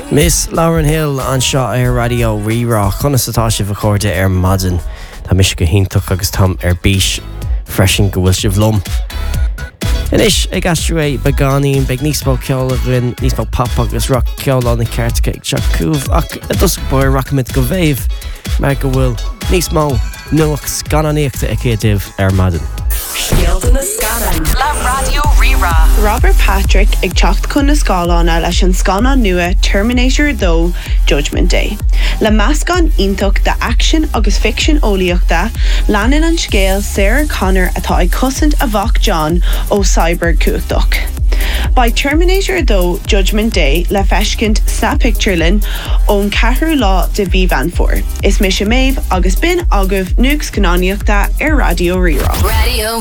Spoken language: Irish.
Miss Lauren Hill an seo ar radio Rirá chuna satá si bhcóirde ar maidin Tá mis go hintach agus tam ar bís freisin go bhfuil si bhlum. Inis ag astrú é beganín beag níos mó ceola rin níos mó pop agus rock ceola na ceartcha ag seacúh ach a dus buir rockmid go bhéh mar go bhfuil níos mó nuach scannaíochta ag céadibh ar maidin. Scialta na scanan le radio Rirá. Robert Patrick ag teacht chun na scálána leis an scána nua Terminator 2 Judgment Day. Le meascán ionach de action agus fiction óíochta, leanan an scéal Sarah Connor atá ag cosint a bhach John ó Cyber Cuachdoch. By Terminator 2 Judgment Day le feiscint sa picturelin ón ceathrú lá de bhí van fór. Is mis maibh agus bin agah nuags cannáíochta ar radio Rirá. Radio